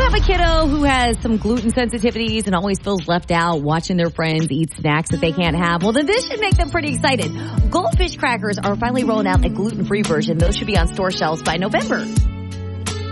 have a kiddo who has some gluten sensitivities and always feels left out watching their friends eat snacks that they can't have? Well, then this should make them pretty excited. Goldfish crackers are finally rolling out a gluten-free version. Those should be on store shelves by November.